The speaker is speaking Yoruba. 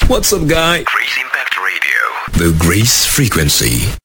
What's up, guy? Grace Impact Radio. The Grace Frequency.